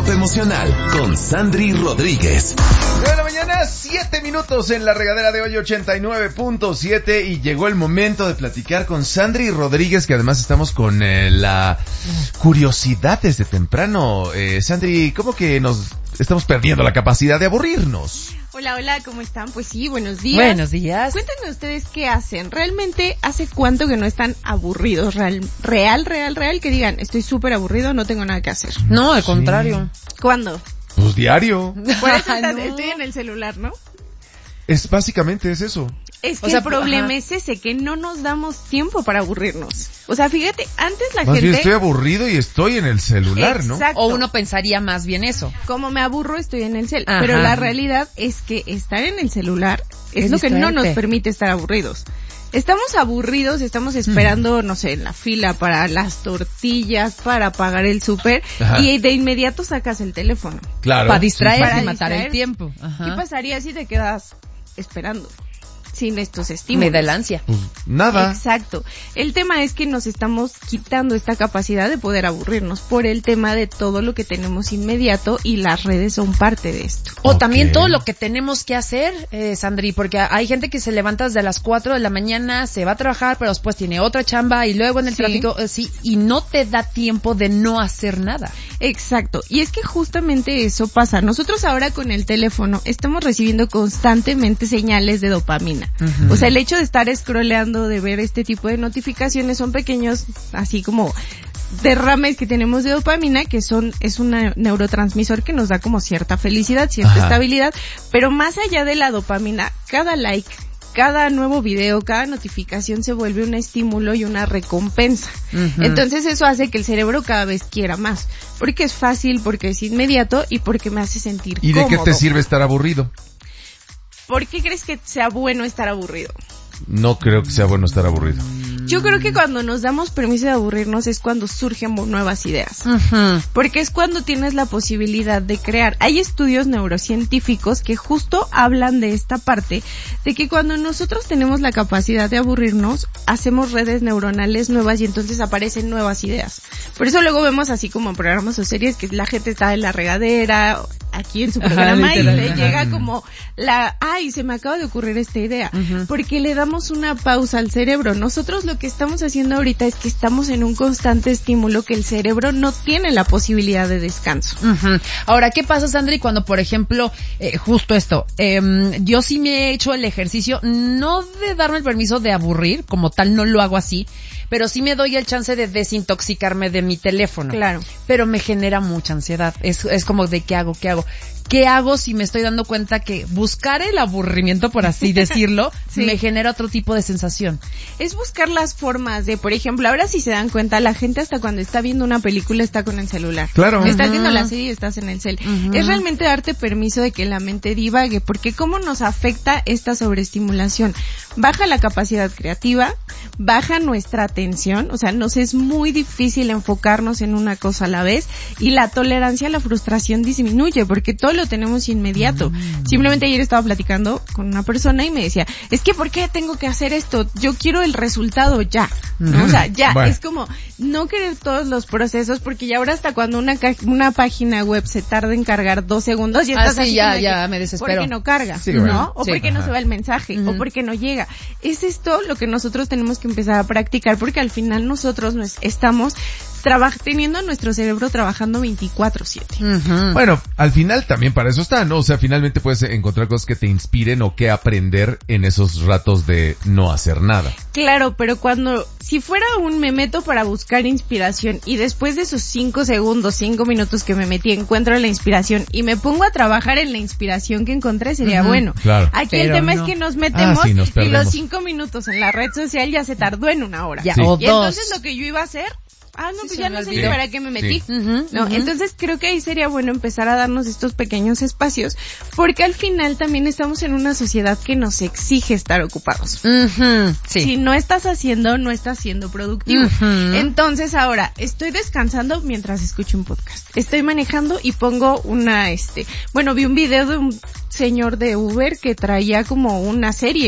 Top Emocional con Sandry Rodríguez. 9 de la mañana, 7 minutos en la regadera de hoy, 89.7, y llegó el momento de platicar con Sandry Rodríguez, que además estamos con la curiosidad desde temprano. Sandry, ¿cómo que nos estamos perdiendo la capacidad de aburrirnos? Hola, hola, ¿cómo están? Pues sí, buenos días. Buenos días. Cuéntenme ustedes qué hacen. ¿Realmente hace cuánto que no están aburridos? Real, que digan, estoy súper aburrido, no tengo nada que hacer. No, al contrario. ¿Cuándo? Pues diario. Por eso No. estoy en el celular, ¿no? Básicamente es eso. Es que O sea, el problema ajá. es ese, que no nos damos tiempo para aburrirnos. O sea, fíjate, antes la Más gente... bien estoy aburrido y estoy en el celular, ¿no? Exacto. O uno pensaría más bien eso. Como me aburro, estoy en el cel. Ajá. Pero la realidad es que estar en el celular es lo que no nos distraerte. permite estar aburridos. Estamos aburridos, estamos esperando, no sé, en la fila para las tortillas, para pagar el súper, Ajá. y de inmediato sacas el teléfono. Claro. Para distraer Para y matar distraer. el tiempo. Ajá. ¿Qué pasaría si te quedas esperando sin estos estímulos? Me da el ansia. Pues nada. Exacto. El tema es que nos estamos quitando esta capacidad de poder aburrirnos por el tema de todo lo que tenemos inmediato, y las redes son parte de esto. O también Ok. todo lo que tenemos que hacer, Sandri, porque hay gente que se levanta desde las 4 de la mañana, se va a trabajar, pero después tiene otra chamba y luego en el Sí. tráfico, sí, y no te da tiempo de no hacer nada. Exacto. Y es que justamente eso pasa. Nosotros ahora con el teléfono estamos recibiendo constantemente señales de dopamina. Ujú. O sea, el hecho de estar scrolleando, de ver este tipo de notificaciones, son pequeños, así como derrames que tenemos de dopamina, que es un neurotransmisor que nos da como cierta felicidad, cierta Ajá. estabilidad, pero más allá de la dopamina, cada like, cada nuevo video, cada notificación se vuelve un estímulo y una recompensa. Ujú. Entonces eso hace que el cerebro cada vez quiera más, porque es fácil, porque es inmediato y porque me hace sentir ¿Y de qué cómodo. te sirve estar aburrido? ¿Por qué crees que sea bueno estar aburrido? No creo que sea bueno estar aburrido. Yo creo que cuando nos damos permiso de aburrirnos es cuando surgen nuevas ideas. Ujú. Porque es cuando tienes la posibilidad de crear. Hay estudios neurocientíficos que justo hablan de esta parte, de que cuando nosotros tenemos la capacidad de aburrirnos, hacemos redes neuronales nuevas y entonces aparecen nuevas ideas. Por eso luego vemos así como en programas o series que la gente está en la regadera, aquí en su programa, y literal. le Ajá. llega como ay, se me acaba de ocurrir esta idea. Ujú. Porque le damos una pausa al cerebro. Nosotros lo que estamos haciendo ahorita es que estamos en un constante estímulo que el cerebro no tiene la posibilidad de descanso. Ujú. Ahora, ¿qué pasa, Sandri, cuando, por ejemplo, justo esto, yo sí me he hecho el ejercicio, no de darme el permiso de aburrir, como tal no lo hago así, pero sí me doy el chance de desintoxicarme de mi teléfono. Claro. Pero me genera mucha ansiedad. Es como de ¿qué hago? ¿Qué hago si me estoy dando cuenta que buscar el aburrimiento, por así decirlo, Sí. me genera otro tipo de sensación? Es buscar las formas de, por ejemplo, ahora si se dan cuenta, la gente hasta cuando está viendo una película está con el celular. Claro. Estás Ujú. viendo la serie y estás en el cel. Ujú. Es realmente darte permiso de que la mente divague, porque cómo nos afecta esta sobreestimulación. Baja la capacidad creativa, baja nuestra atención, o sea, nos es muy difícil enfocarnos en una cosa a la vez, y la tolerancia a la frustración disminuye, porque todo lo tenemos inmediato. Simplemente ayer estaba platicando con una persona y me decía, es que ¿por qué tengo que hacer esto? Yo quiero el resultado ya, ¿no? O sea, ya, Bueno. es como no querer todos los procesos, porque ya ahora hasta cuando una página web se tarda en cargar 2 segundos, ya estás sí, así ya, como de ya que, me desespero. ¿por qué no carga? Sí, ¿No? bueno. O Sí. porque no Ajá. se va el mensaje, o Ujú. porque no llega. Es esto lo que nosotros tenemos que empezar a practicar, porque al final nosotros estamos teniendo nuestro cerebro trabajando 24/7. Ujú. Bueno, al final también para eso está, ¿no? O sea, finalmente puedes encontrar cosas que te inspiren o que aprender en esos ratos de no hacer nada. Claro, pero si fuera me meto para buscar inspiración y después de esos 5 segundos, 5 minutos que me metí, encuentro la inspiración y me pongo a trabajar en la inspiración que encontré, sería Ujú, bueno. claro. Aquí el Pero tema no. es que nos metemos sí, nos y perdemos. los 5 minutos en la red social ya se tardó en 1 hora. Ya, Sí. o Y dos. entonces lo que yo iba a hacer, no, Sí, pues se ya me no sé ni olvidó. para qué me metí. Sí. Ujú, No, ujú. entonces creo que ahí sería bueno empezar a darnos estos pequeños espacios, porque al final también estamos en una sociedad que nos exige estar ocupados. Ujú, sí. Si no estás haciendo, no estás siendo productivo. Ujú. Entonces ahora, estoy descansando mientras escucho un podcast. Estoy manejando y pongo vi un video de un señor de Uber que traía como una serie.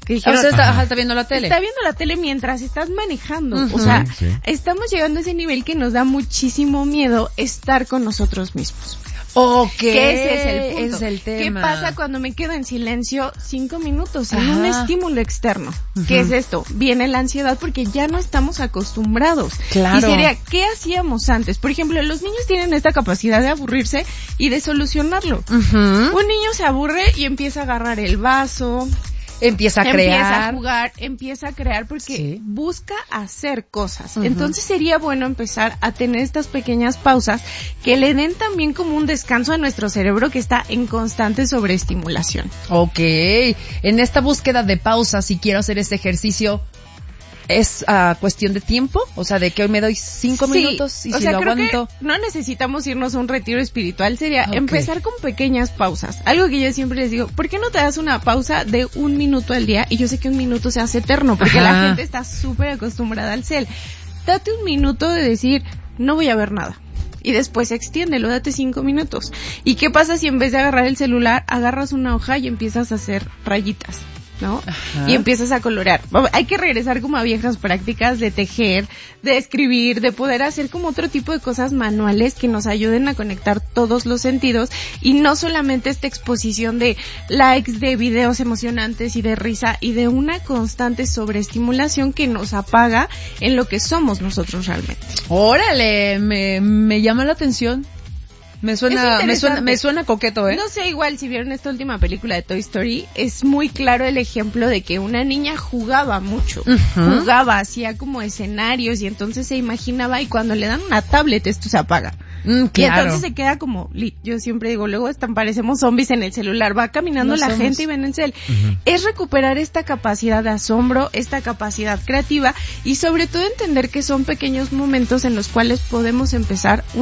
que dijeron, O sea, está viendo la tele. está viendo la tele mientras estás manejando. Ujú. O sea, Sí. estamos llegando a ese nivel que nos da muchísimo miedo estar con nosotros mismos. Ok. Que ese es el punto. Ese es el tema. ¿Qué pasa cuando me quedo en silencio 5 minutos sin Ajá. un estímulo externo? ¿Qué es esto? Viene la ansiedad porque ya no estamos acostumbrados. Claro. Y sería, ¿qué hacíamos antes? Por ejemplo, los niños tienen esta capacidad de aburrirse y de solucionarlo. Ujú. Un niño se aburre y empieza a agarrar el vaso, Empieza a empieza a crear. jugar, empieza a crear porque Sí. busca hacer cosas. Ujú. Entonces sería bueno empezar a tener estas pequeñas pausas que le den también como un descanso a nuestro cerebro que está en constante sobreestimulación. Ok. En esta búsqueda de pausa, si quiero hacer este ejercicio, ¿es cuestión de tiempo? O sea, de que hoy me doy 5 minutos y o si sea, lo creo aguanto. que no necesitamos irnos a un retiro espiritual, sería Ok. empezar con pequeñas pausas. Algo que yo siempre les digo, ¿por qué no te das una pausa de 1 minuto al día? Y yo sé que 1 minuto se hace eterno, porque Ajá. la gente está súper acostumbrada al cel. Date 1 minuto de decir, no voy a ver nada. Y después extiéndelo, date 5 minutos. ¿Y qué pasa si en vez de agarrar el celular, agarras una hoja y empiezas a hacer rayitas? ¿No? Ajá. Y empiezas a colorear. Hay que regresar como a viejas prácticas de tejer, de escribir, de poder hacer como otro tipo de cosas manuales que nos ayuden a conectar todos los sentidos y no solamente esta exposición de likes, de videos emocionantes y de risa y de una constante sobreestimulación que nos apaga en lo que somos nosotros realmente. Órale, me llama la atención. Me suena, Es interesante. me suena coqueto, ¿eh? No sé, igual si vieron esta última película de Toy Story, es muy claro el ejemplo de que una niña jugaba mucho, Ujú. jugaba, hacía como escenarios y entonces se imaginaba y cuando le dan una tablet esto se apaga. Y Claro. entonces se queda como, yo siempre digo, luego parecemos zombies en el celular, va caminando No la somos. gente y ven el cel. Es recuperar esta capacidad de asombro, esta capacidad creativa y sobre todo entender que son pequeños momentos en los cuales podemos empezar